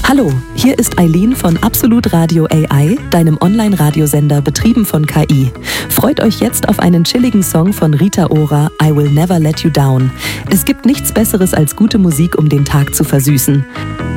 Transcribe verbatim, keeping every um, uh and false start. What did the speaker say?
Hallo, hier ist Eileen von Absolut Radio A I, deinem Online-Radiosender betrieben von K I. Freut euch jetzt auf einen chilligen Song von Rita Ora, I Will Never Let You Down. Es gibt nichts Besseres als gute Musik, um den Tag zu versüßen.